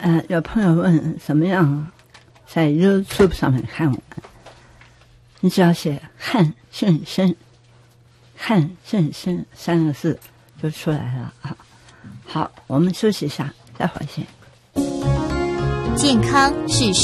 有朋友问怎么样在 YouTube 上面看我们，你只要写汉正生3个字就出来了啊。好，我们休息一下，待会儿见。 健康是